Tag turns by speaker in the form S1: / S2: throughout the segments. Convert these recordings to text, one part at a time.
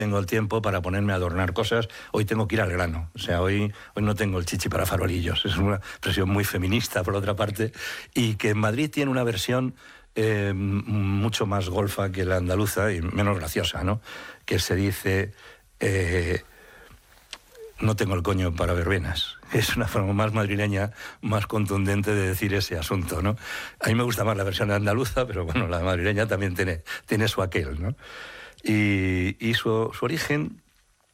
S1: tengo el tiempo para ponerme a adornar cosas, hoy tengo que ir al grano. O sea, hoy no tengo el chichi para farolillos. Es una expresión muy feminista, por otra parte, y que en Madrid tiene una versión mucho más golfa que la andaluza y menos graciosa, ¿no? Que se dice, no tengo el coño para verbenas. Es una forma más madrileña, más contundente de decir ese asunto, ¿no? A mí me gusta más la versión andaluza, pero bueno, la madrileña también tiene su aquel, ¿no? Y su origen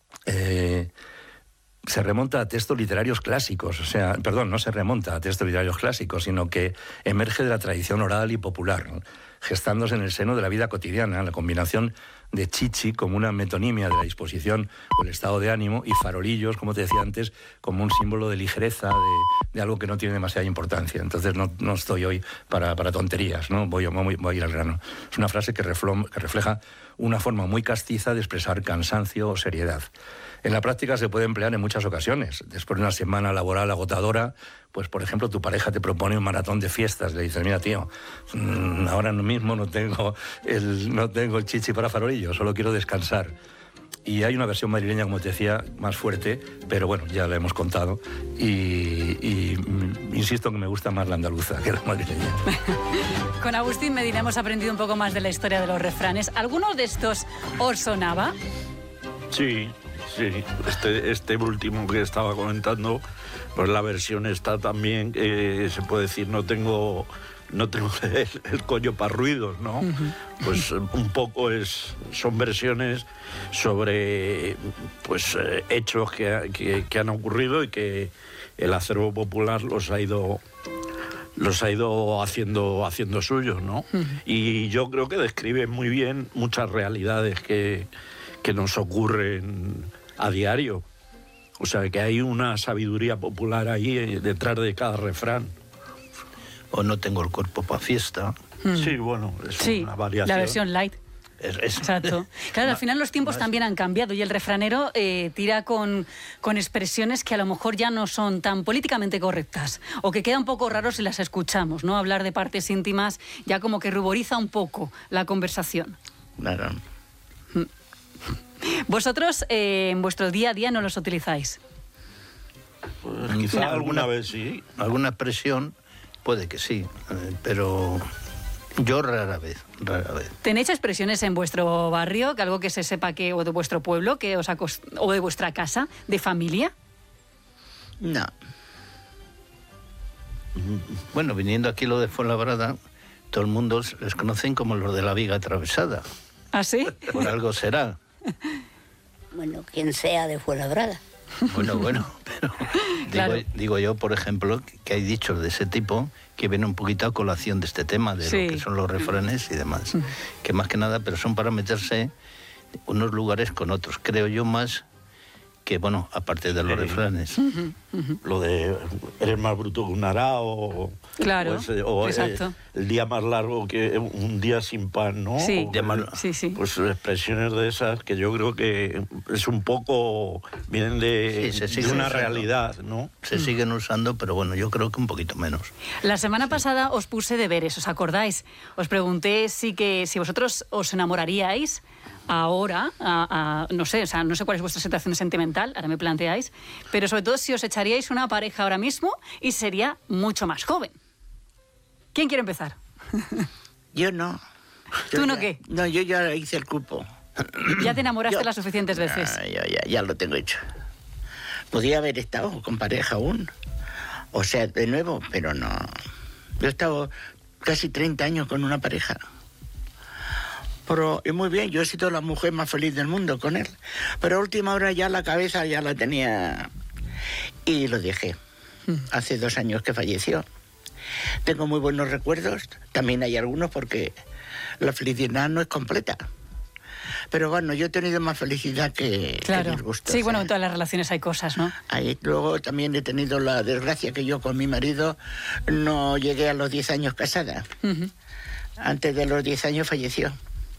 S1: se remonta a textos literarios clásicos, o sea, perdón, no se remonta a textos literarios clásicos, sino que emerge de la tradición oral y popular, ¿no? Gestándose en el seno de la vida cotidiana, la combinación de chichi como una metonimia de la disposición o el estado de ánimo, y farolillos, como te decía antes, como un símbolo de ligereza, de algo que no tiene demasiada importancia. Entonces no estoy hoy para tonterías, ¿no? Voy a ir al grano. Es una frase que refleja una forma muy castiza de expresar cansancio o seriedad. En la práctica se puede emplear en muchas ocasiones. Después de una semana laboral agotadora, pues por ejemplo tu pareja te propone un maratón de fiestas, le dices, mira tío, ahora mismo no tengo el chichi para farolillo, solo quiero descansar. Y hay una versión madrileña, como te decía, más fuerte, pero bueno, ya la hemos contado, y insisto que me gusta más la andaluza que la madrileña.
S2: Con Agustín Medina hemos aprendido un poco más de la historia de los refranes. ¿Alguno de estos os sonaba?
S3: Sí. Este último que estaba comentando, pues la versión está también, se puede decir, no tengo el coño para ruidos, ¿no? Uh-huh. Pues un poco son versiones sobre pues hechos que han ocurrido y que el acervo popular los ha ido haciendo suyos, ¿no? Uh-huh. Y yo creo que describe muy bien muchas realidades que nos ocurren a diario. O sea, que hay una sabiduría popular ahí detrás de cada refrán.
S4: O no tengo el cuerpo para fiesta.
S3: Sí, bueno, es una variación.
S2: La versión light. Exacto. Claro, al final los tiempos también han cambiado y el refranero tira con expresiones que a lo mejor ya no son tan políticamente correctas o que queda un poco raro si las escuchamos, ¿no? Hablar de partes íntimas ya como que ruboriza un poco la conversación.
S4: Claro.
S2: ¿Vosotros en vuestro día a día no los utilizáis?
S3: Pues quizá alguna vez sí.
S4: Alguna expresión puede que sí, pero yo rara vez.
S2: ¿Tenéis expresiones en vuestro barrio, que algo que se sepa o de vuestro pueblo, o de vuestra casa, de familia?
S4: No. Bueno, viniendo aquí lo de Fuenlabrada, todo el mundo les conocen como los de la viga atravesada.
S2: ¿Ah, sí?
S4: Por algo será.
S5: Bueno, quien sea de Fuenlabrada.
S4: Bueno, pero
S2: claro.
S4: digo yo, por ejemplo, que hay dichos de ese tipo que vienen un poquito a colación de este tema, de lo que son los refranes y demás. Que más que nada, pero son para meterse unos lugares con otros. Creo yo más que, bueno, aparte de los refranes.
S3: Lo de eres más bruto que un arao.
S2: Claro, exacto.
S3: El día más largo que un día sin pan, ¿no?
S2: Sí,
S3: sí. Pues expresiones de esas que yo creo que es un poco, vienen de una realidad, ¿no?
S4: Se siguen usando, pero bueno, yo creo que un poquito menos.
S2: La semana pasada os puse deberes, ¿os acordáis? Os pregunté si vosotros os enamoraríais ahora, no sé cuál es vuestra situación sentimental, ahora me planteáis, pero sobre todo si os echaríais una pareja ahora mismo y sería mucho más joven. ¿Quién quiere empezar?
S5: Yo no.
S2: ¿Tú no qué?
S5: No, yo ya hice el cupo.
S2: ¿Ya te enamoraste las suficientes veces?
S5: Ya lo tengo hecho. Podía haber estado con pareja aún, o sea, de nuevo, pero no. Yo he estado casi 30 años con una pareja. Pero, y muy bien, yo he sido la mujer más feliz del mundo con él. Pero a última hora ya la cabeza ya la tenía y lo dejé. Hace 2 años que falleció. Tengo muy buenos recuerdos, también hay algunos porque la felicidad no es completa. Pero bueno, yo he tenido más felicidad que disgusto.
S2: Sí, bueno, en todas las relaciones hay cosas, ¿no?
S5: Luego también he tenido la desgracia que yo con mi marido no llegué a los 10 años casada. Antes de los 10 años falleció.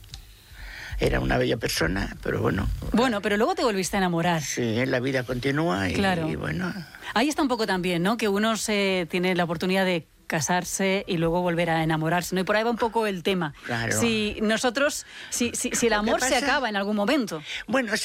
S5: Era una bella persona, pero bueno.
S2: Bueno, pero luego te volviste a enamorar.
S5: Sí, la vida continúa y bueno.
S2: Ahí está un poco también, ¿no? Que uno tiene la oportunidad de casarse y luego volver a enamorarse, ¿no? Y por ahí va un poco el tema.
S5: Claro.
S2: Si el amor se acaba en algún momento.
S5: Bueno,